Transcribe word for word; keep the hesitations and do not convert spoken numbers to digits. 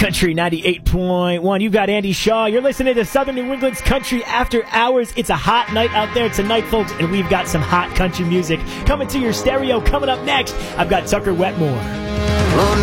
Country ninety-eight point one. You've got Andy Shaw. You're listening to Southern New England's Country After Hours. It's a hot night out there tonight, folks, and we've got some hot country music coming to your stereo. Coming up next, I've got Tucker Wetmore.